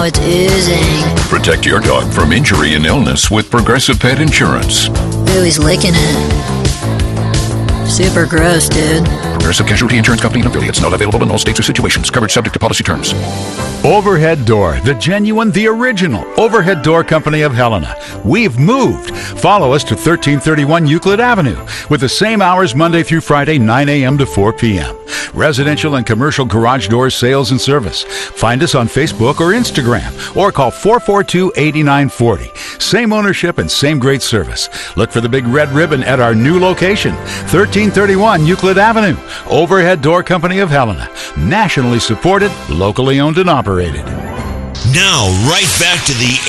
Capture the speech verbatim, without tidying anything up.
It's oozing. Protect your dog from injury and illness with Progressive Pet Insurance. Ooh, he's licking it. Super gross, dude. Progressive Casualty Insurance Company and affiliates. Not available in all states or situations. Coverage subject to policy terms. Overhead Door, the genuine, the original Overhead Door Company of Helena. We've moved. Follow us to thirteen thirty-one Euclid Avenue with the same hours Monday through Friday, nine a.m. to four p.m. Residential and commercial garage doors sales and service. Find us on Facebook or Instagram or call four four two, eight nine four zero. Same ownership and same great service. Look for the big red ribbon at our new location, thirteen thirty-one Euclid Avenue. Overhead Door Company of Helena. Nationally supported, locally owned and operated. Now, right back to the